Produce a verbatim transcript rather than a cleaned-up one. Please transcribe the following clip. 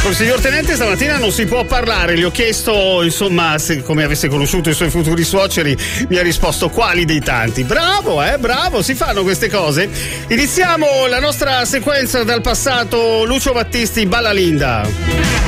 Col signor Tenente stamattina non si può parlare, gli ho chiesto insomma se, come avesse conosciuto i suoi futuri suoceri, mi ha risposto quali dei tanti. Bravo, eh, bravo, si fanno queste cose. Iniziamo la nostra sequenza dal passato. Lucio Battisti, Balla Linda.